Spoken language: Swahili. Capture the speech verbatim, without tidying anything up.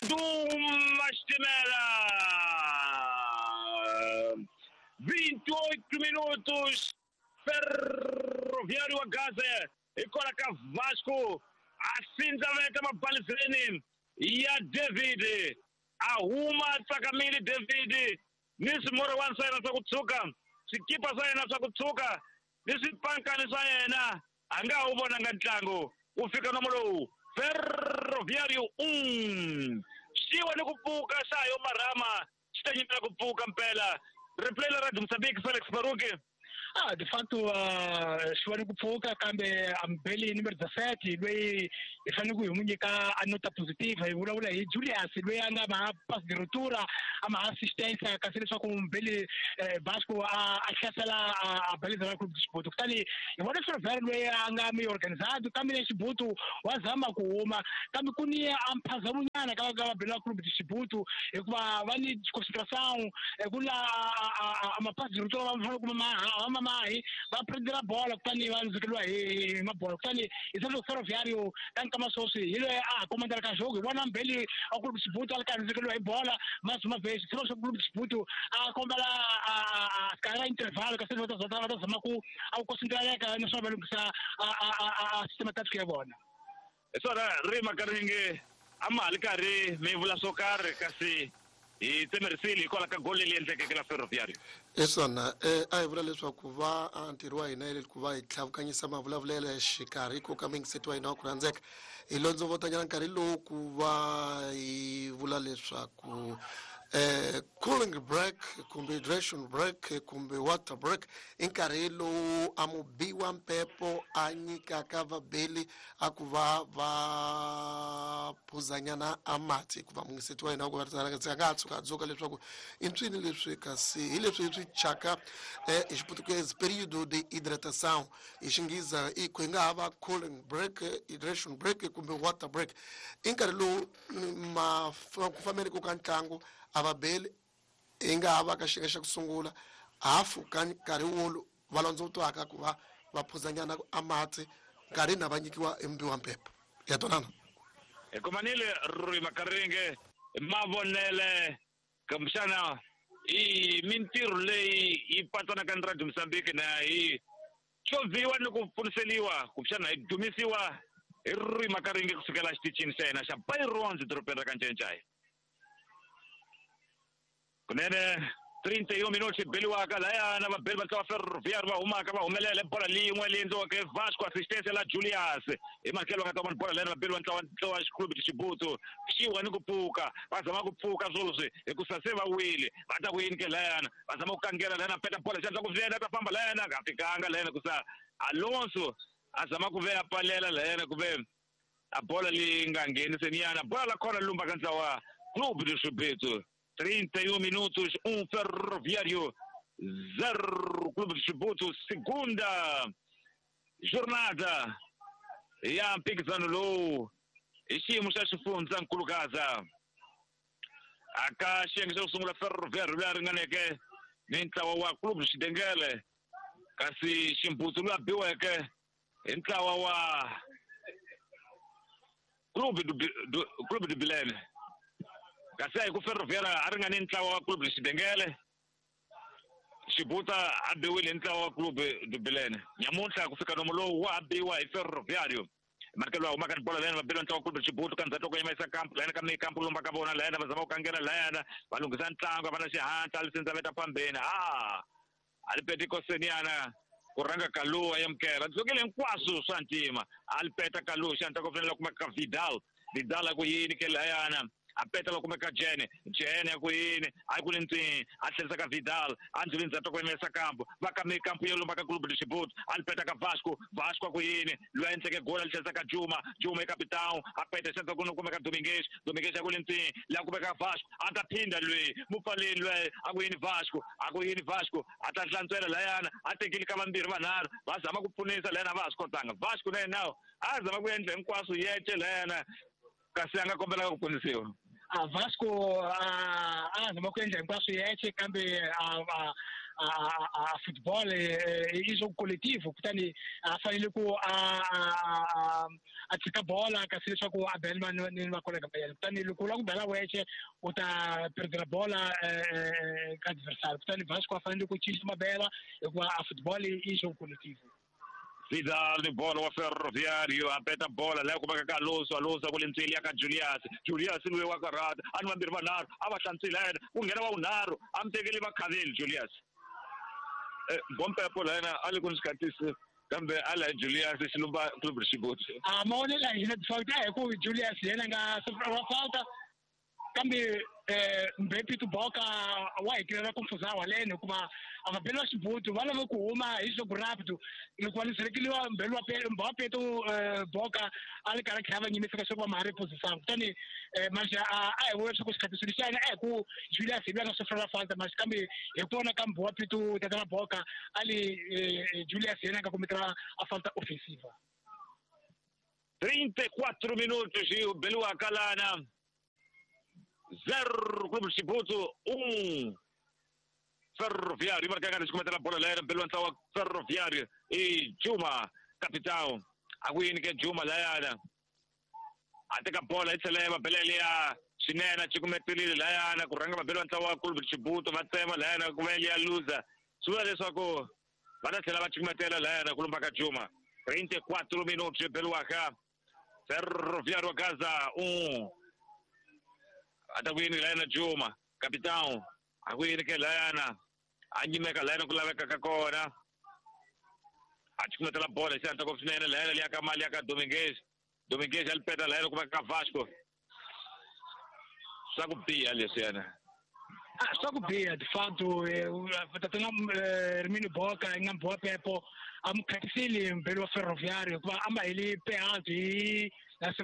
Duma Stimela. vinte e oito minutos. Ferroviário a Gaza. E coloca Vasco. Assim também tem uma Palestina. E a David. Arruma Sakamili David. Nesse moro wan sai na sakutsuka. Sikipa sai na sakutsuka. Nesse panka ni sai na. Anga ubona ngantlango. Ufika nomolo. Ferroviário um. Siwa ni kupuka sayo marama. Sitanyimela kupuka mpela. Replay la Radio Mozambique Felix Baruque. Ah, de fato, Shwari Kupoka kambe ambeli número dezessete, lui ifanye kuyumunyika a nota positiva, e ula e Julius, lui anga ma passe de ruptura, ama assistência, kasele só com mbeli Vasco a achasa la a beleza do clube de esporte. Kutani, e wale Ferroviário lui anga meio organizado, kambe nesse buto wazama kuuma, kambe kunia ampaza munyana kama kama bela clube de esporte, e kwa vani concentração, e kula a ma passe de ruptura vamos kuma mai va prendere la bola quando vanno giocare e ma bola quando il Ferroviário tanto ma so se ele a comandare il gioco buona belli a clube disputa al canto giocare bola mas uma vez se o clube disputa a como la a cara intervalo che se non sta stata ma ku a concentrare che non so bello che sa a a sistema tattico è buono e sora rima karinge amal kare me vula soccer kasi e temersili kola ka gol le ndeke ke la Ferroviário esona eh ai vula leswaku va antirwa ina ile kuva itlhavukanyisa mavulavulelo xikarhi ko ka mingisetwa ina ku randzeka ilondzo votanyana nkarhi lowu ku va i vula leswaku eh cooling break kumbe hydration break kumbe water break i nkarhi lowu amubiwa mpepo a nyikaka vabeli a ku va va phuzanyana a mati ku va mungisetwa ina ku va tsaka tsuka dzoka leswaku i nswini leswi kasi hi leswi swi chaka eh hi xiputukezi período de hidratação hi xingiza i ku nga hava cooling break hydration break kumbe water break i nkarhi lowu ma ku famele ku ka ntlangu ababeli inga hava ka xinga xa ku sungula hafu ka nkarhi wolo valondzo twaka ku va va phuzanyana amati nkarhi na va nyikiwa embiwa mpepo ya tonana e komanile rui makaringe mavonele kamshana i mintirho leyi yi patana ka Radio Mozambique na hi choviwa ni ku pfuniseliwa kumshana hi dumisiwa hi rui makaringe kusukela xitichini xa hina xa Byronds doropeni ra ka Ncencai kunene trinta e um minutos beliwaka layana vabeli va tsawa Ferroviário va humaka va humelela bola lin'we leyi endliwaka Vasco assistência la Julius ematlhelo va nga ta vona bola lena vabeli va ntlawa ntlawa xiklubi xibuto xiwa ni ku pfuka va zama ku pfuka swoloswi hikusa se va wile va ta ku yini ke layana va zama ku kangela lena peta bola xandla ku vyena ta famba lena nga fikanga lena kusa Alonso a zama ku veya palela lena ku ve a bola leyi nga ngheniseniana bola la khona lumba ka ntlawa clube de Subito trinta e um minutos, um Ferroviário, zero Clube de Chibuto, segunda jornada. E a Pixano Low, e se muchacho funza nkulukaza. Aka shengi sa sungula Ferroviário ngaranganeke, nintawa wa Clube de Dengele, kasi Chibuto la biweke, nintawa wa Clube do Clube de Belém. Kasi ay ku Ferroviário arangani ntlawa wa clube Xidengele Xibuta abiwile ntlawa wa clube du Belém nyamuntlha ku fika nomolo wa abiwa hi Ferroviário markelo wa maka bola lena vabeli ntlawa wa clube Xibuta kan zato ko yimisa campo lena ka mi campo lomba ka vona lena va zama ku kangela lena va lunghisa ntlangu va na xihatla lisenza veta phambeni ah alipeti koseniana ku rhanga Kalu ayamkela dzokele hinkwaswo swa ntima alipeta Kalu xanta ko fanele ku maka Vidal Vidal ku yini ke layana apeta lo come Gene Gene a queen ai quintin a senza ka Vidal Angelin zato ko mesa campo va ka me campo yelo maka clube de Chibut alpeta ka Vasco Vasco a queen Luente que gol senza ka Juma Juma é capitão apeta senza ko come ka Domingues Domingues a quintin la come ka Vasco anda pinda lui mufalin lui a queen Vasco a queen Vasco atatlantsela layana atekili ka vambirhi vanharhu va zama ku pfunisa lena Vasco tanga Vasco ne now a zama ku endla hinkwaswo yeche lena kasi anga kombela ku pfunisiwa a Vasco a a zama ku endla hinkwaswo yeche kambe a a a a football i jogo coletivo kutani a fanele ku a a a tshika bola kasi leswaku a bela ni va kolega pa yena kutani loko la ku bela weche u ta perdere bola ka adversário kutani Vasco a fanele ku cinca mabela hikuva a football i jogo coletivo. Vidal ni bola wa Ferroviário apeta bola leo kubaka ka Alonso Alonso kule ntseli ya ka Julius Julius niwe wa karata ani mambiri vanharhu avahlantsile ku nghena va unharhu amtekeli va khaveli Julius eh bompepo lana ali ku nsikatisi kambe ala Julius xilumba club Xibutsu a mone la hina falta hi ku Julius yena nga sofra falta kambe eh Mbepi tu Boca wa ikira confusão alene kuma avabelo wa Xibutsu va lava ku huma hi jogo rápido loko va liselekeliwa Mbelu wa Mbappe tu Boca ali kara khava nyimisa ka swa mari posição kutani manje a a wo swa ku xikhatisi lexana eh ku Julius hi nga sofra falta mas kambe hi kona ka Mbappe tu tata Boca ali Julius yena nga cometera a falta ofensiva. trinta e quattro minutos e o Belu Akalana zero Clube Xibutsu um Ferroviário marca a comete a bola lá pelo antawa Ferroviário e Juma capitão a win que Juma lá até a bola essa leva pelelia sinena te comete ali lá na corranga pelo antawa Clube Xibutsu matema lá na comelia luza sua dessa co para se leva te comete lá na Clube Juma trinta e quattro minutos pelo Aka Ferroviário a casa um atawini lana Juma capitão awini ke lana anyimeka lana kulaveka kakona achikumeta la bola santa kofinena lana liaka mali aka Domingues Domingues alpeta lana kubaka Vasco sakupia ali sena ah sakupia de fato tatana Hermínio Boca ngambua pepo amkhatisili mbelo Ferroviário kuba amba ili peanti